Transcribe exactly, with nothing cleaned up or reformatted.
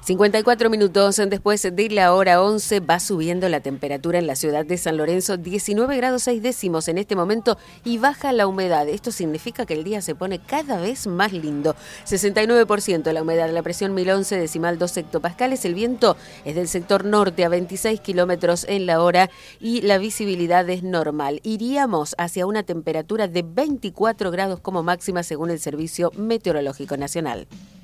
cincuenta y cuatro minutos después de la hora once va subiendo la temperatura en la ciudad de San Lorenzo, diecinueve grados seis décimos en este momento y baja la humedad. Esto significa que el día se pone cada vez más lindo. sesenta y nueve por ciento la humedad, la presión mil once decimal dos hectopascales, el viento es del sector norte a veintiséis kilómetros en la hora y la visibilidad es normal. Iríamos hacia una temperatura de veinticuatro grados como máxima según el Servicio Meteorológico Nacional.